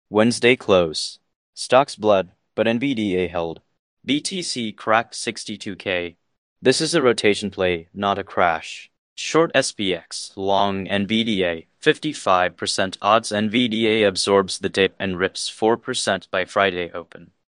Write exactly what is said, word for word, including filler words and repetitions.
Wednesday close. Stocks bled, but N V D A held. B T C cracked sixty-two K. This is a rotation play, not a crash. Short S P X, long N V D A, fifty-five percent odds N V D A absorbs the dip and rips four percent by Friday open.